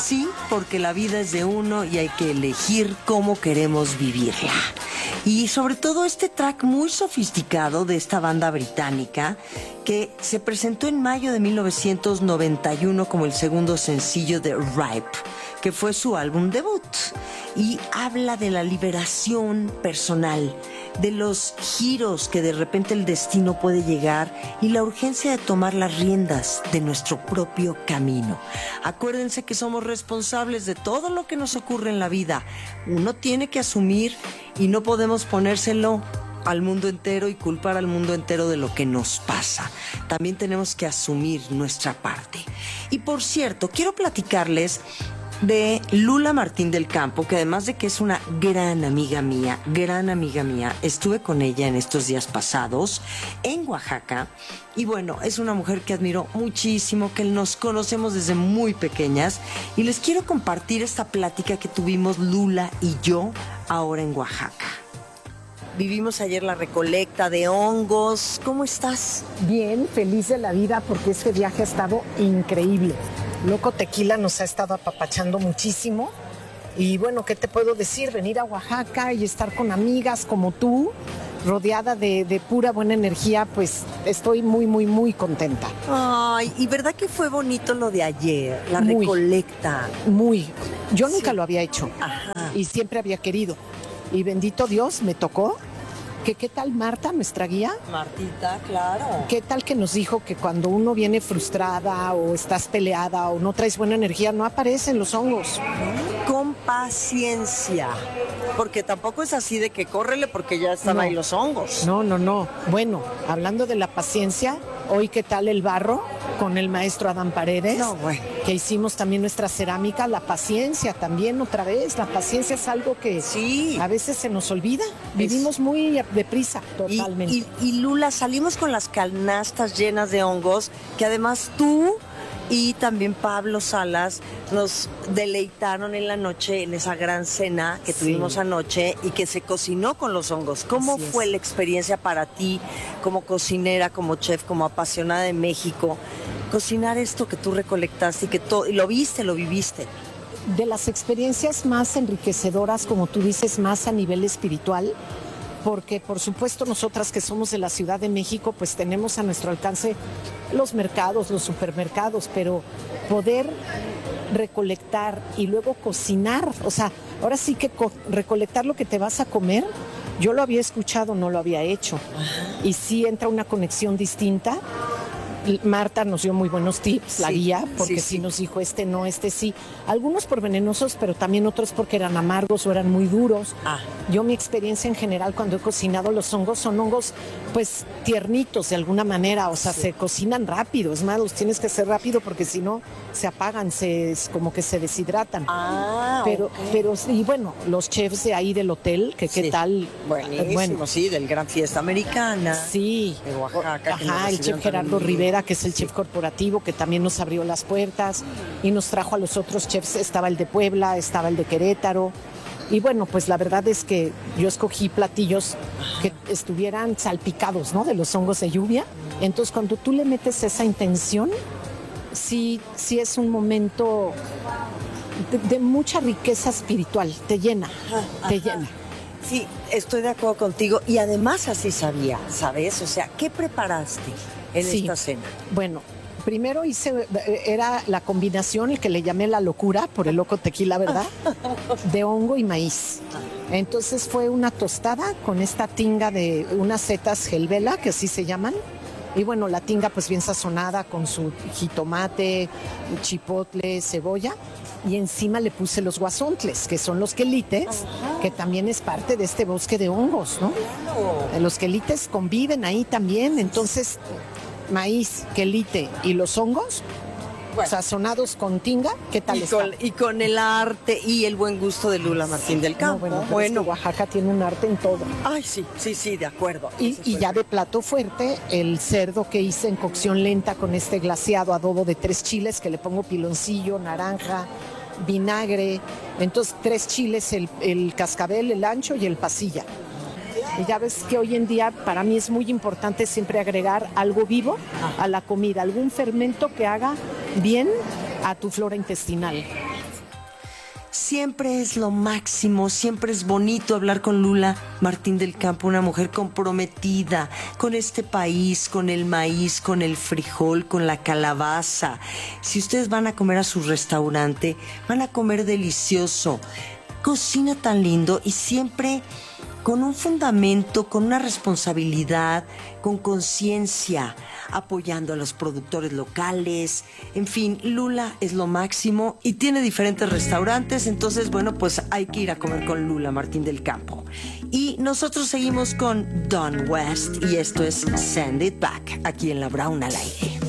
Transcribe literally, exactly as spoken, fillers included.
Sí, porque la vida es de uno y hay que elegir cómo queremos vivirla. Y sobre todo este track muy sofisticado de esta banda británica que se presentó en mayo de mil novecientos noventa y uno como el segundo sencillo de Ripe, que fue su álbum debut. Y habla de la liberación personal, de los giros que de repente el destino puede llegar y la urgencia de tomar las riendas de nuestro propio camino. Acuérdense que somos responsables de todo lo que nos ocurre en la vida. Uno tiene que asumir y no podemos ponérselo al mundo entero y culpar al mundo entero de lo que nos pasa. También tenemos que asumir nuestra parte. Y por cierto, quiero platicarles de Lula Martín del Campo, que además de que es una gran amiga mía, gran amiga mía, estuve con ella en estos días pasados en Oaxaca, y bueno, es una mujer que admiro muchísimo, que nos conocemos desde muy pequeñas, y les quiero compartir esta plática que tuvimos Lula y yo ahora en Oaxaca. Vivimos ayer la recolecta de hongos. ¿Cómo estás? Bien, feliz de la vida porque este viaje ha estado increíble. Loco Tequila nos ha estado apapachando muchísimo. Y bueno, ¿qué te puedo decir? Venir a Oaxaca y estar con amigas como tú, rodeada de, de pura buena energía, pues estoy muy, muy, muy contenta. Ay, y ¿verdad que fue bonito lo de ayer? La Muy, recolecta. Muy. Yo nunca Sí. lo había hecho. Ajá. Y siempre había querido. Y bendito Dios, me tocó. ¿Que qué tal Marta, nuestra guía? Martita, claro. ¿Qué tal que nos dijo que cuando uno viene frustrada o estás peleada o no traes buena energía, no aparecen los hongos? Con paciencia. Porque tampoco es así de que córrele porque ya están No. ahí los hongos. No, no, no. Bueno, hablando de la paciencia, hoy qué tal el barro con el maestro Adán Paredes, No, bueno. que hicimos también nuestra cerámica, la paciencia también otra vez. La paciencia es algo que Sí. a veces se nos olvida. Vivimos muy deprisa, Y, totalmente. y, y Lula, salimos con las canastas llenas de hongos, que además tú y también Pablo Salas nos deleitaron en la noche en esa gran cena que Sí. tuvimos anoche y que se cocinó con los hongos. ¿Cómo Así es. fue la experiencia para ti como cocinera, como chef, como apasionada de México? Cocinar esto que tú recolectaste y que to- y lo viste, lo viviste. De las experiencias más enriquecedoras, como tú dices, más a nivel espiritual, porque por supuesto nosotras que somos de la Ciudad de México, pues tenemos a nuestro alcance los mercados, los supermercados, pero poder recolectar y luego cocinar, o sea, ahora sí que co- recolectar lo que te vas a comer, yo lo había escuchado, no lo había hecho, y sí entra una conexión distinta. Marta nos dio muy buenos tips, la Sí, guía, porque sí, sí, sí. nos dijo este no, este sí. Algunos por venenosos, pero también otros porque eran amargos o eran muy duros. Ah. Yo mi experiencia en general cuando he cocinado los hongos son hongos pues tiernitos de alguna manera, o sea, Sí. se cocinan rápido, es más, los tienes que hacer rápido porque si no se apagan, se, es como que se deshidratan. Ah, pero, ok. pero sí, bueno, los chefs de ahí del hotel, que qué Sí. tal. Buenísimo, Bueno, sí, del Gran Fiesta Americana. sí. De Oaxaca. que nos Ajá, el recibieron chef Gerardo también. Rivera, que es el chef corporativo, que también nos abrió las puertas y nos trajo a los otros chefs. Estaba el de Puebla, estaba el de Querétaro. Y bueno, pues la verdad es que yo escogí platillos que estuvieran salpicados, ¿no? De los hongos de lluvia. Entonces, cuando tú le metes esa intención, sí, sí es un momento de, de mucha riqueza espiritual. Te llena, Ajá, te ajá. llena. Sí, estoy de acuerdo contigo y además así sabía, ¿sabes? O sea, ¿qué preparaste en Sí. esta cena? Bueno, primero hice, era la combinación, el que le llamé la locura, por el loco tequila, ¿verdad? De hongo y maíz. Entonces fue una tostada con esta tinga de unas setas gelbela, que así se llaman. Y bueno, la tinga pues bien sazonada con su jitomate, chipotle, cebolla. Y encima le puse los guasontles, que son los quelites, que también es parte de este bosque de hongos, ¿no? Los quelites conviven ahí también, entonces maíz, quelite y los hongos Bueno. sazonados con tinga, ¿qué tal Y está? con, y con el arte y el buen gusto de Lula Martín del No, Campo. bueno, pero es que Oaxaca tiene un arte en todo. Ay, sí, sí, sí, de acuerdo. Y, Ese y fue ya el- de plato fuerte, el cerdo que hice en cocción lenta con este glaseado adobo de tres chiles, que le pongo piloncillo, naranja, vinagre. Entonces, tres chiles, el, el cascabel, el ancho y el pasilla. Y ya ves que hoy en día para mí es muy importante siempre agregar algo vivo a la comida, algún fermento que haga bien a tu flora intestinal. siempre es lo máximo, siempre es bonito hablar con Lula Martín del Campo, una mujer comprometida con este país, con el maíz, con el frijol, con la calabaza. Si ustedes van a comer a su restaurante, van a comer delicioso. Cocina tan lindo y siempre con un fundamento, con una responsabilidad, con conciencia, apoyando a los productores locales. En fin, Lula es lo máximo y tiene diferentes restaurantes, entonces, bueno, pues hay que ir a comer con Lula Martín del Campo. Y nosotros seguimos con Don West y esto es Send It Back, aquí en La Brown al aire.